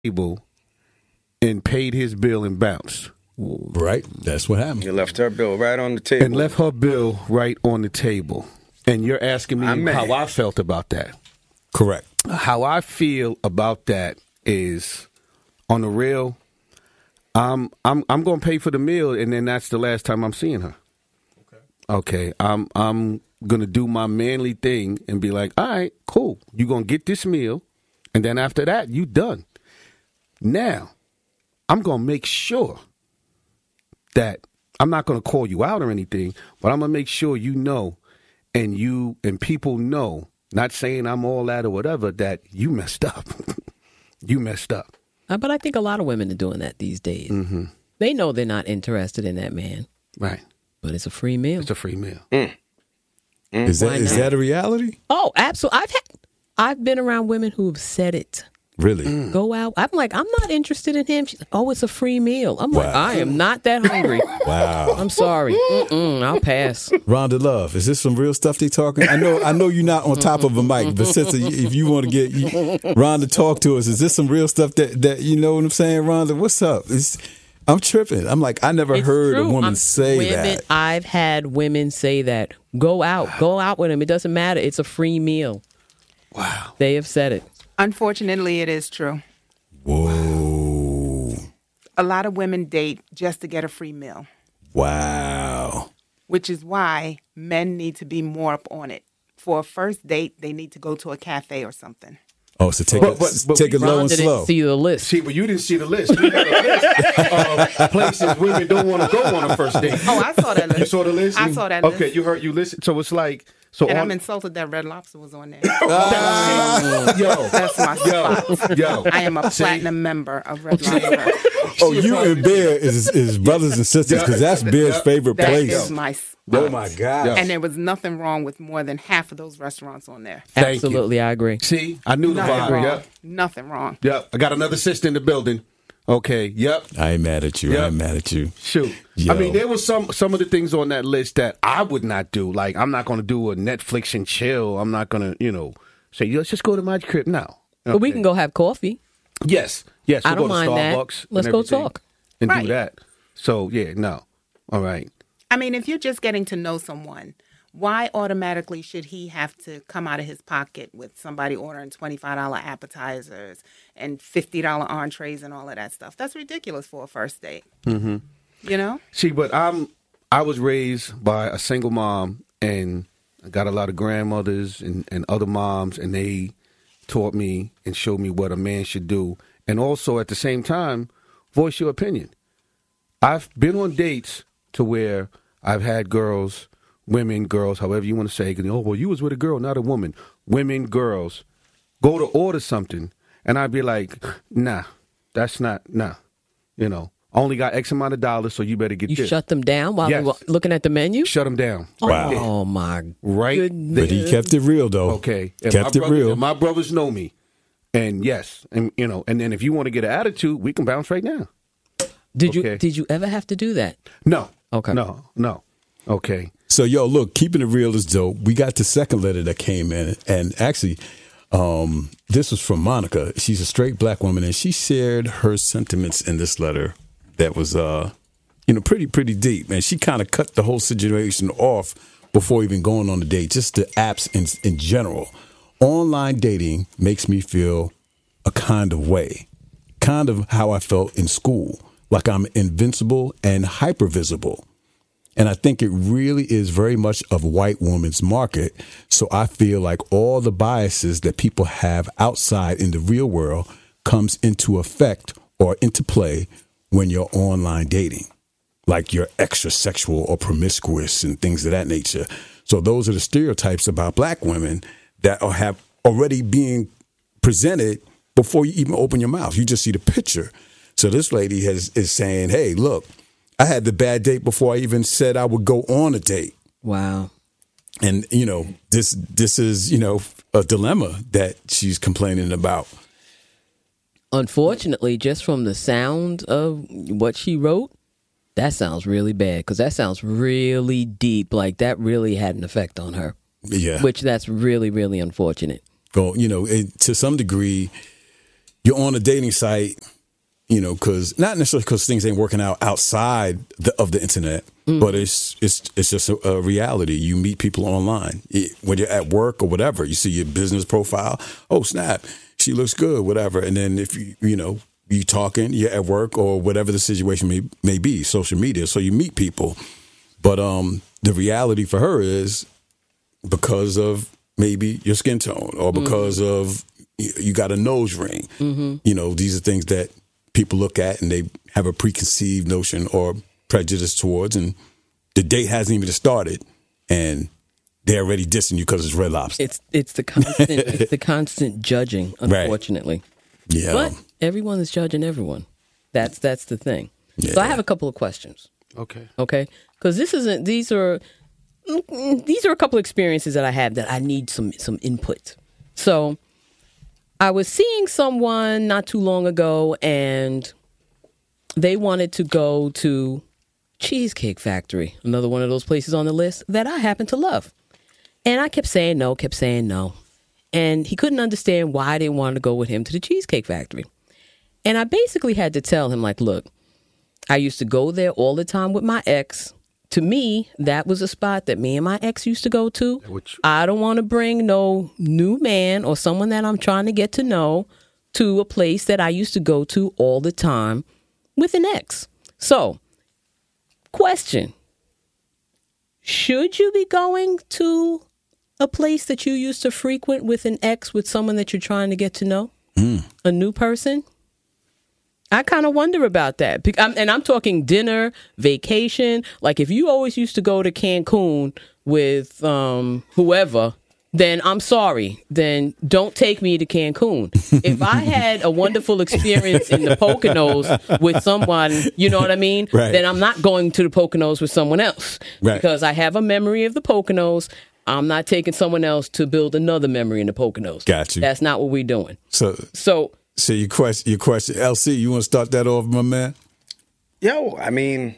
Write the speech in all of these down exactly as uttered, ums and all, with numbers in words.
table and paid his bill and bounced. Right. That's what happened. You left her bill right on the table. And left her bill right on the table. And you're asking me I'm how mad. I felt about that. Correct. How I feel about that is, on the real, I'm I'm I'm gonna pay for the meal, and then that's the last time I'm seeing her. Okay. Okay. I'm I'm gonna do my manly thing and be like, all right, cool. You're gonna get this meal, and then after that, you done. Now, I'm gonna make sure that I'm not gonna call you out or anything, but I'm gonna make sure you know, and you and people know. Not saying I'm all that or whatever, that you messed up. You messed up. Uh, but I think a lot of women are doing that these days. Mm-hmm. They know they're not interested in that man. Right. But it's a free meal. It's a free meal. Mm. Mm. Is that is that a reality? Oh, absolutely. I've had, I've been around women who've said it. Really? Mm. Go out. I'm like, I'm not interested in him. She's like, oh, it's a free meal. I'm like, Wow. I am not that hungry. Wow. I'm sorry. Mm-mm, I'll pass. Rhonda Love, is this some real stuff they talking? I know I know you're not on top of a mic, but since if you want to get you, Rhonda talk to us, is this some real stuff that, that you know what I'm saying, Rhonda? What's up? It's, I'm tripping. I'm like, I never It's heard true. a woman I'm- say women, that. I've had women say that. Go out. Go out with him. It doesn't matter. It's a free meal. Wow. They have said it. Unfortunately, it is true. Whoa. A lot of women date just to get a free meal, Wow. which is why men need to be more up on it. For a first date, they need to go to a cafe or something. Oh, so take But- it, but- but take it low Rhonda and didn't slow. see the list. See, but you didn't see the list. You had a list of places women don't want to go on a first date. Oh, I saw that list. You saw the list? I saw that Okay, list. you heard, you listened. So it's like, so And on, I'm insulted that Red Lobster was on there. yo, That's my spot. yo, yo. I am a See? platinum member of Red Lobster. Oh, you and Bear is, is brothers and sisters because that's Bear's favorite That place. is my spot. Oh, my God. Yeah. And there was nothing wrong with more than half of those restaurants on there. Thank you. Absolutely, I agree. See, I knew the Nothing vibe. wrong. Yep, Nothing wrong. yep. I got another sister in the building. Okay, yep. I ain't mad at you. Yeah. I ain't mad at you. Shoot. Yo. I mean, there was some some of the things on that list that I would not do. Like, I'm not going to do a Netflix and chill. I'm not going to, you know, say, let's just go to my crib now. But we Okay. can go have coffee. Yes, yes. I we'll don't go to mind that. Starbucks Let's and go everything talk. and do Right. that. So yeah, no, all right. I mean, if you're just getting to know someone, why automatically should he have to come out of his pocket with somebody ordering twenty-five dollars appetizers and fifty dollars entrees and all of that stuff? That's ridiculous for a first date. Mm-hmm. You know? See, but I'm I was raised by a single mom, and I got a lot of grandmothers and, and other moms, and they taught me and showed me what a man should do, and also at the same time, voice your opinion. I've been on dates to where I've had girls, women, girls, however you want to say, oh, well, you was with a girl, not a woman. Women, girls, go to order something, and I'd be like, nah, that's not, nah, you know. I only got X amount of dollars, so you better get You this. shut them down while Yes. they were looking at the menu? Shut them down. Wow. Oh, my Right goodness. But he kept it real, though. Okay. If Kept my it brother- real. if my brothers know me, and yes, and you know, and then if you want to get an attitude, we can bounce right now. Did you Okay. did you ever have to do that? No. Okay. No. No. Okay. So, yo, look, keeping it real is dope. We got the second letter that came in, and actually, um, this was from Monica. She's a straight black woman, and she shared her sentiments in this letter that was, uh, you know, pretty, pretty deep. And she kind of cut the whole situation off before even going on the date, just the apps in, in general. Online dating makes me feel a kind of way, kind of how I felt in school, like I'm invincible and hypervisible. And I think it really is very much of a white woman's market. So I feel like all the biases that people have outside in the real world comes into effect or into play when you're online dating, like you're extra sexual or promiscuous and things of that nature. So those are the stereotypes about black women that are have already being presented before you even open your mouth. You just see the picture. So this lady has is saying, hey, look, I had the bad date before I even said I would go on a date. Wow. And, you know, this this is, you know, a dilemma that she's complaining about. Unfortunately, just from the sound of what she wrote, that sounds really bad because that sounds really deep. Like that really had an effect on her. Yeah. Which that's really, really unfortunate. Well, you know, it, to some degree, you're on a dating site, you know, because not necessarily because things ain't working out outside the, of the internet, mm. but it's it's it's just a, a reality. You meet people online it, when you're at work or whatever. You see your business profile. Oh snap, she looks good, whatever. And then if you you know you talking, you're at work or whatever the situation may may be, social media. So you meet people, but um, the reality for her is because of maybe your skin tone or because mm. of you, you got a nose ring. Mm-hmm. You know, these are things that people look at and they have a preconceived notion or prejudice towards, and the date hasn't even started, and they're already dissing you because it's Red Lobster. It's it's the constant it's the constant judging, unfortunately. Right. Yeah, but everyone is judging everyone. That's that's the thing. Yeah. So I have a couple of questions. Okay. Okay. Because this isn't. These are these are a couple of experiences that I have that I need some some input. So I was seeing someone not too long ago, and they wanted to go to Cheesecake Factory, another one of those places on the list that I happen to love. And I kept saying no, kept saying no. And he couldn't understand why I didn't want to go with him to the Cheesecake Factory. And I basically had to tell him, like, look, I used to go there all the time with my ex. To me, that was a spot that me and my ex used to go to. Which, I don't want to bring no new man or someone that I'm trying to get to know to a place that I used to go to all the time with an ex. So, question. Should you be going to a place that you used to frequent with an ex with someone that you're trying to get to know? Mm. A new person? I kind of wonder about that. And I'm talking dinner, vacation. Like if you always used to go to Cancun with um, whoever, then I'm sorry. Then don't take me to Cancun. If I had a wonderful experience in the Poconos with someone, you know what I mean? Right. Then I'm not going to the Poconos with someone else. Right. Because I have a memory of the Poconos. I'm not taking someone else to build another memory in the Poconos. Got you. That's not what we're doing. So, so, so your question, your question, L C, you want to start that off, my man? Yo, I mean,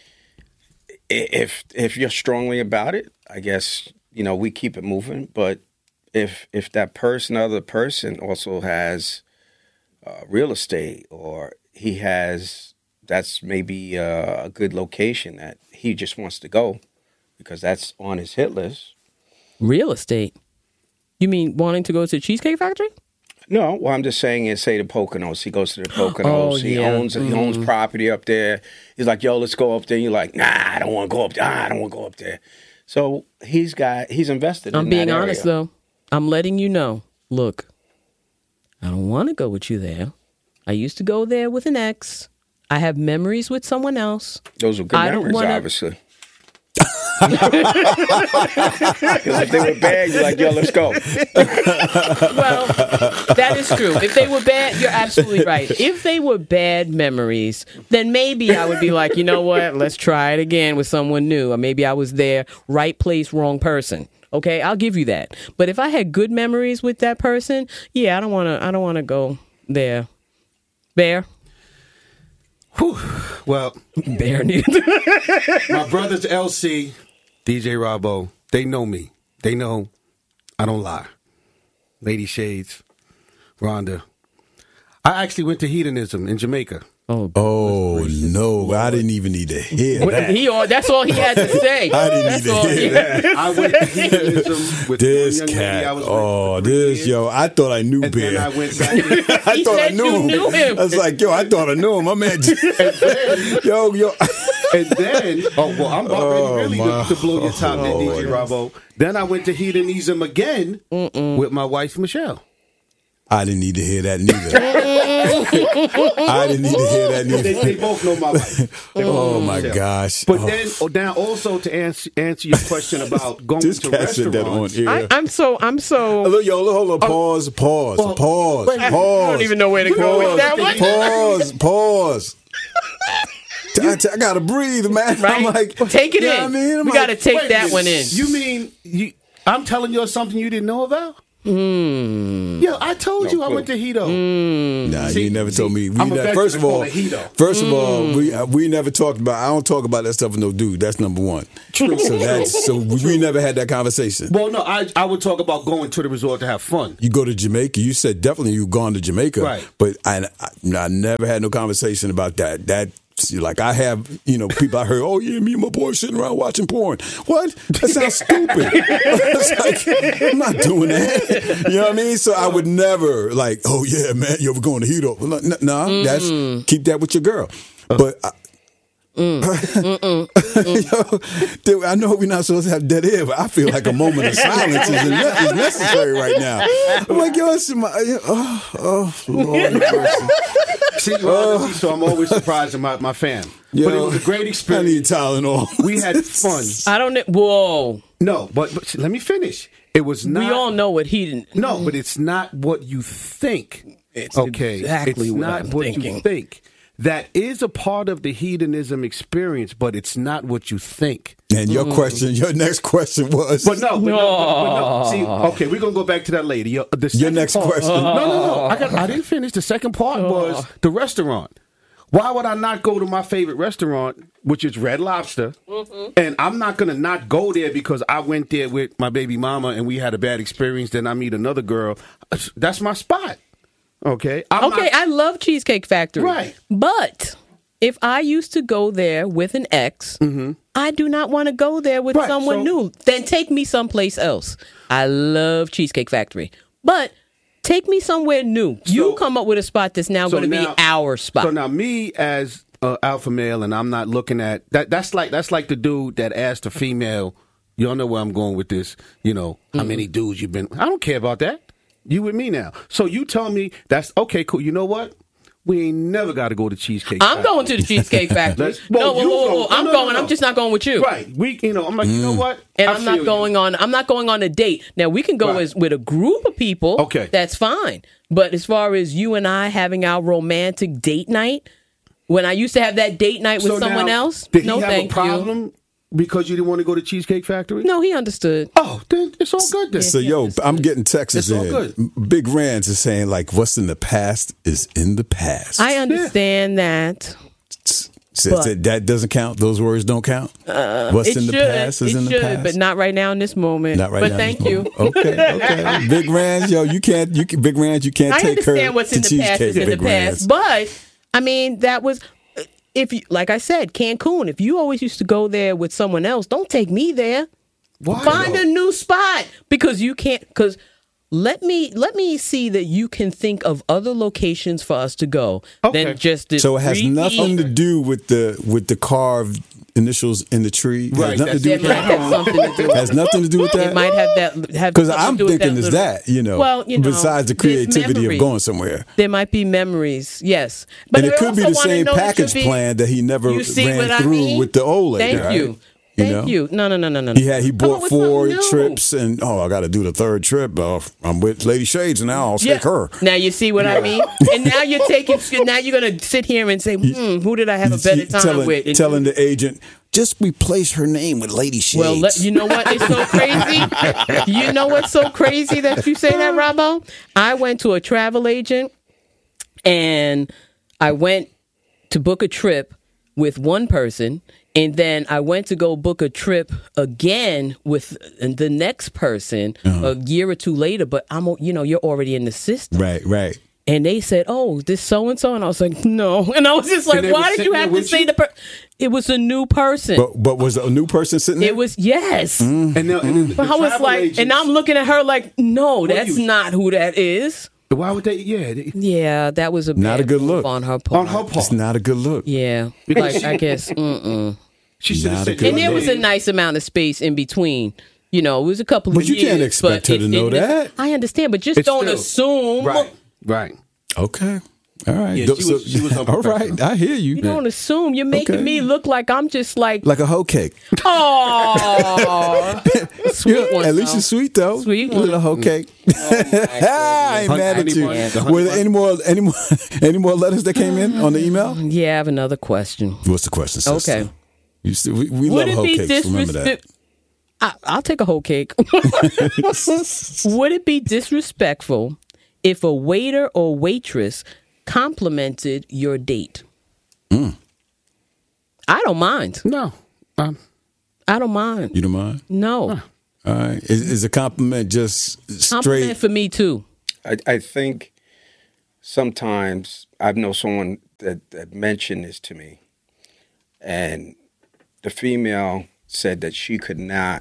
if if you're strongly about it, I guess, you know, we keep it moving. But if if that person, other person also has uh, real estate, or he has, that's maybe uh, a good location that he just wants to go because that's on his hit list. Real estate? You mean wanting to go to the Cheesecake Factory? No, what I'm just saying is, say the Poconos. He goes to the Poconos. Oh, he yeah. owns mm. he owns property up there. He's like, yo, let's go up there. And you're like, nah, I don't want to go up there. Ah, I don't want to go up there. So he's got he's invested. I'm in being that honest area. though. I'm letting you know. Look, I don't want to go with you there. I used to go there with an ex. I have memories with someone else. Those are good I don't memories, wanna... obviously. Because if they were bad, you're like, yo, let's go. Well, that is true. If they were bad, you're absolutely right. If they were bad memories, then maybe I would be like, you know what? Let's try it again with someone new. Or maybe I was there, right place, wrong person. Okay, I'll give you that. But if I had good memories with that person, yeah, I don't want to. I don't want to go there. Bear. Whew. Well, Bear needs. my brothers L C, D J Robbo, they know me. They know I don't lie. Lady Shades, Rhonda. I actually went to hedonism in Jamaica. Oh, oh no! I didn't even need to hear that. He, that's all he had to say. I didn't that's need to hear that. I went to hedonism with this young cat. lady I was oh, with this years. yo! I thought I knew And Bear. then I went back. To, I he thought said I knew you him. knew him. I was like, yo, I thought I knew him. My man. Just, then, yo, yo. And then, oh well, I'm about Oh, ready really to, to blow your top, there, oh, D J Robbo. Then I went to hedonism again Mm-mm. with my wife Michelle. I didn't need to hear that neither. I didn't need to hear that neither. They, they both know my wife. They both Oh know my Michelle. gosh! But oh. then, oh, now also to answer answer your question about going This to cat said that on restaurants. air. I, I'm so. I'm so. Look, yo, look, hold on. Pause. Pause. well, Pause. wait, Pause. I don't even know where to go with that one. Pause. Pause. I, I gotta breathe, man. Right? I'm like, take it you know in. what I mean? I'm we like, got to take Wait a that minute. one in. You mean you? I'm telling you something you didn't know about? Mm. Yeah, I told No you I clue. went to Hito. Mm. Nah, See- you never see, told me. We I'm a ne- veteran, first of I call all, it Hito. first of all, we uh, we never talked about. I don't talk about that stuff with no dude. That's number one. True. So that's so we, we never had that conversation. Well, no, I I would talk about going to the resort to have fun. You go to Jamaica. You said definitely you've gone to Jamaica, Right. But I, I I never had no conversation about that. That. Like I have, you know, people I heard, oh yeah, me and my boy sitting around watching porn. What? That sounds stupid. It's like, I'm not doing that. You know what I mean? So I would never like, oh yeah, man, you ever going to Hito? No, no, no, that's keep that with your girl. But I, Mm. Mm-mm. Mm-mm. Yo, I know we're not supposed to have dead air, but I feel like a moment of silence is, is necessary right now. I'm like, yo, it's my, oh, oh, Lord have mercy. See, well, so I'm always surprised at my, my fam. Yo, but it was a great I need experience. Tylenol. We had fun. I don't know. Whoa. No, but, but let me finish. It was not. We all know what he didn't. No, but it's not what you think. It's okay, exactly it's what not I'm what thinking. you think. That is a part of the hedonism experience, but it's not what you think. And your question, your next question was. But no, but no, but, but no. See, okay, we're gonna go back to that later. Your, the Your second next part- question. No, no, no. I got. I didn't finish. The second part was the restaurant. Why would I not go to my favorite restaurant, which is Red Lobster? Mm-hmm. And I'm not gonna not go there because I went there with my baby mama and we had a bad experience. Then I meet another girl. That's my spot. Okay. I'm Okay, not- I love Cheesecake Factory. Right. But if I used to go there with an ex, I do not want to go there with Right, someone so- new. Then take me someplace else. I love Cheesecake Factory. But take me somewhere new. you So- come up with a spot that's now So going to be now- our spot. So now, me as uh, alpha male, and I'm not looking at that. That's like that's like the dude that asked a female. Y'all know where I'm going with this. You know how many dudes you've been. I don't care about that. You with me now. So you tell me that's okay. Cool. You know what? We ain't never got to go to Cheesecake. I'm Factory. going to the Cheesecake Factory. Let's- well, no, whoa, you whoa, whoa, go. whoa. No, I'm no, going. no, no. I'm just not going with you. Right. We. You know. I'm like. You know what? And I I'm not feel going you. on. I'm not going on a date. Now we can go Right. as with a group of people. Okay. That's fine. But as far as you and I having our romantic date night, when I used to have that date night with So someone now, else, Did he no, have thank a problem because you didn't want to go to Cheesecake Factory? you. No, he understood. Oh, then it's all good then. So, yo, I'm getting texts It's all in. good. Big Rands is saying, like, what's in the past is in the past. I understand that. So, but- so that doesn't count? Those words don't count? what's It in the should. past is it in the should, past? but not right now in this moment. Not right but now. thank you. Okay, okay. Big Rands, yo, you can't, you can, Big Rands, you can't I take her understand what's to in the cheesecake, past is in the Big past, Rands. but I mean that was if you like I said Cancun. If you always used to go there with someone else, don't take me there. Why Find though? a new spot because you can't. Because let me let me see that you can think of other locations for us to go Okay. than just this. So it has creepy- nothing to do with the with the carved initials in the tree. It Right, has nothing to do It with might have that. something to do. It has nothing to do with that. It might have that have Because something to I'm do with thinking that is little- that, you know, Well, you know, besides the there's creativity of memories. going somewhere. There might be memories, yes, but And it I could be also the wanna same know it package could be- plan that he never You see ran what I through mean? with the old lady. Thank right? you. Thank know? you. No, no, no, no, no. no. He had he Come up bought with four something new. trips, and oh, I got to do the third trip. Uh, I'm with Lady Shades now. I'll take her. Now you see what I mean, and now you're taking. Now you're gonna sit here and say, hmm, "Who did I have a better time telling, with?" And- telling the agent, just replace her name with Lady Shades. well, let, you know what? It's so crazy. You know what's so crazy that you say that, Robbo? I went to a travel agent, and I went to book a trip with one person. And then I went to go book a trip again with the next person Uh-huh. a year or two later. But I'm, you know, you're already in the system. right, right. And they said, "Oh, this so and so," and I was like, "No." And I was just like, they were "Why did sitting you have there to with say you? the?" Per-? It was a new person. But but was a new person sitting there? It was yes. And, now, and then the But I was travel like, agents- and I'm looking at her like, "No, What that's you- not who that is." Why would they? Yeah, they, Yeah, that was a Not bad a good move look. on her part. on her part. It's not a good look. Yeah, like I guess. Mm-mm. She should have Not a said good your And there was a name. nice amount of space in between. You know, it was a couple But of you years. can't expect but her it to know didn't- that. I understand, but just It's don't still- assume. Right, right. Okay. All right. Yeah, Th- she was- she was all right. unprofessional. I hear you. You don't assume. You're making Okay. me look like I'm just like, Like a hoe cake. oh, sweet Yeah, one. at least though. you're sweet though. Sweet A little one. hoe cake. I ain't Honey- mad at honey you. bun, the honey Were there bun. any more any more any more letters that came in on the email? Yeah, I have another question. What's the question, sister? Okay. You see, we, we Would love it hoe be cakes. Remember that. disrespect? I, I'll take a whole cake. Would it be disrespectful if a waiter or waitress complimented your date? Mm. I don't mind. No. Um, I don't mind. You don't mind? No. All right. Is, is a compliment just straight? Compliment for me, too. I, I think sometimes I've known someone that, that mentioned this to me, and the female said that she could not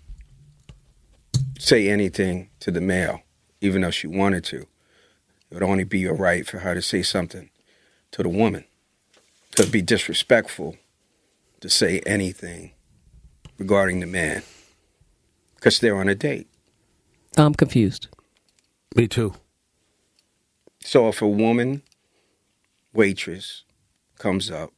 say anything to the male, even though she wanted to. It would only be a right for her to say something to the woman. It would be disrespectful to say anything regarding the man because they're on a date. I'm confused. Me too. So if a woman waitress comes up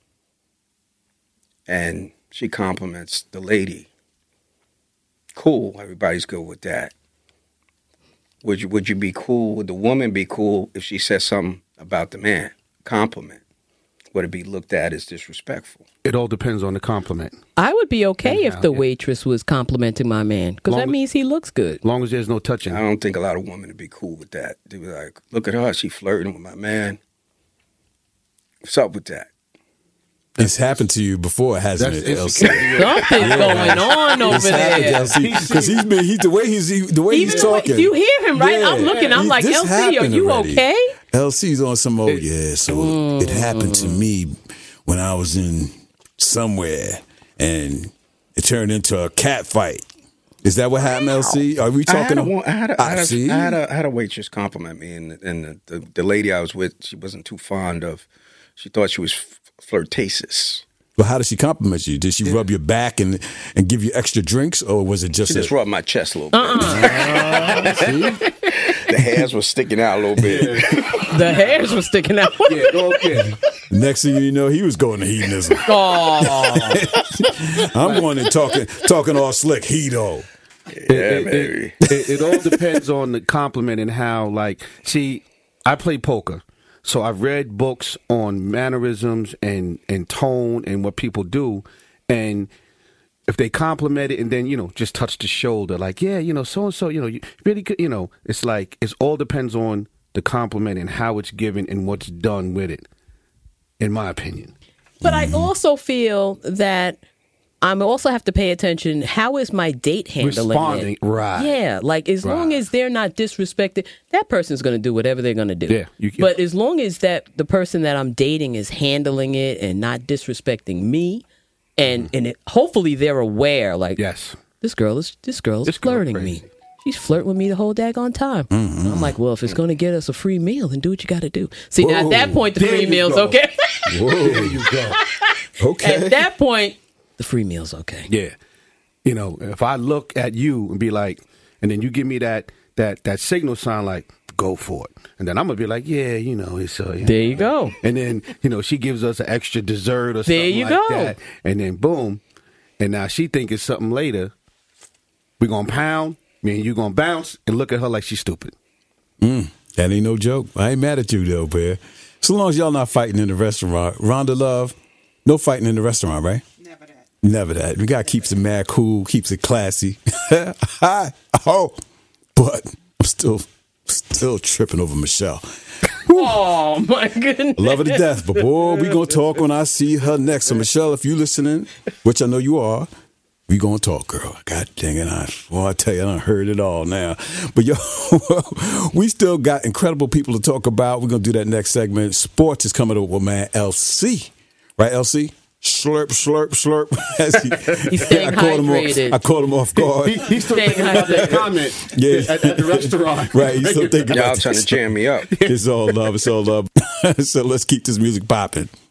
and she compliments the lady, cool, everybody's good with that. Would you would you be cool, would the woman be cool if she said something about the man, compliment? Would it be looked at as disrespectful? It all depends on the compliment. I would be okay And if the how, yeah. waitress was complimenting my man, because that Long- means he looks good. As long as there's no touching. I don't think a lot of women would be cool with that. They'd be like, look at her, she flirting with my man. What's up with that? It's happened to you before, hasn't That's it, L C? insecurity. Something's going on over It's happened, there. L C, because he's been he's the way he's he, the way Even he's the way- talking. you hear him, right? I'm looking, I'm He- like, this L C, are happened you already. okay? L C's on some old yeah. So it happened to me when I was in somewhere, and it turned into a cat fight. Is that what happened, L C? Are we I had talking? a, wo- I had a, I had a, see. I had a, I had a waitress compliment me, and, and the, the, the lady I was with, she wasn't too fond of, she thought she was f- flirtatious. Well, how did she compliment you? Did she rub your back and and give you extra drinks, or was it just? She a, just rubbed my chest a little bit. Uh, see? The hairs were sticking out a little bit. The hairs were sticking out. Yeah, okay. Next thing you know, he was going to hedonism. Oh, I'm going and talking talking all slick, hedo. Yeah, it, baby. it, it, it all depends on the compliment and how, like, see, I play poker. So I've read books on mannerisms and, and tone and what people do. And if they compliment it and then, you know, just touch the shoulder, like, yeah, you know, so-and-so, you know, you really could, you know, it's like, it all depends on the compliment and how it's given and what's done with it, in my opinion. but I also feel that I also have to pay attention. How is my date handling Responding, it? right. Yeah, like as long Right. as they're not disrespected, that person's going to do whatever they're going to do. Yeah, you- but as long as that the person that I'm dating is handling it and not disrespecting me, and and it, hopefully they're aware, like, Yes. this girl is this girl's This girl flirting crazy. me. She's flirting with me the whole daggone time. I'm like, well, if it's going to get us a free meal, then do what you got to do. See, now at that Whoa, point, the there free you meal's go. okay. Whoa, There you go. okay. At that point, the free meal's okay. Yeah. You know, if I look at you and be like, and then you give me that that that signal sign, like, go for it. And then I'm going to be like, yeah, you know, it's uh, you There know. you go. And then, you know, she gives us an extra dessert or something There you like go. that. And then boom. And now she think it's something later. We're going to pound. Me and you going to bounce and look at her like she's stupid. Mm, that ain't no joke. I ain't mad at you though, bear. So long as y'all not fighting in the restaurant. Rhonda Love, no fighting in the restaurant, right? Never that. Never that. We gotta keep it mad cool, keeps it classy. Oh, but I'm still still tripping over Michelle. Oh my goodness! Love her to death, but boy, we gonna talk when I see her next. So Michelle, if you listening, which I know you are, we gonna talk, girl. God dang it, I well, I tell you, I done heard it all now. But yo, we still got incredible people to talk about. We're gonna do that next segment. Sports is coming up with man L C, right? L C. Slurp, slurp, slurp. As he, He's staying I caught him hydrated. off, I caught him off guard. He, he's still Staying thinking about that comment Yeah. at, at the restaurant. Right, he's still thinking Y'all about trying to this. jam me up. It's all love. It's all love. So let's keep this music popping.